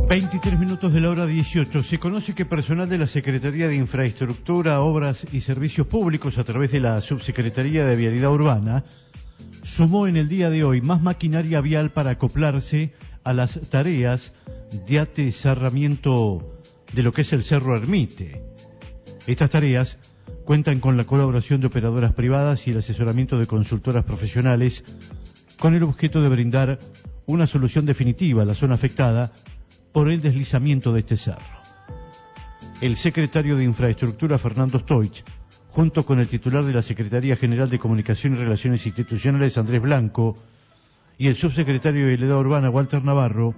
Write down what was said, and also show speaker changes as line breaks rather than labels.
23 minutos de la hora 18. Se conoce que personal de la Secretaría de Infraestructura, Obras y Servicios Públicos, a través de la Subsecretaría de Vialidad Urbana, sumó en el día de hoy más maquinaria vial para acoplarse a las tareas de atesoramiento de lo que es el Cerro Ermite. Estas tareas cuentan con la colaboración de operadoras privadas y el asesoramiento de consultoras profesionales, con el objeto de brindar una solución definitiva a la zona afectada por el deslizamiento de este cerro. El secretario de Infraestructura, Fernando Stoich, junto con el titular de la Secretaría General de Comunicación y Relaciones Institucionales, Andrés Blanco, y el subsecretario de Vialidad Urbana, Walter Navarro,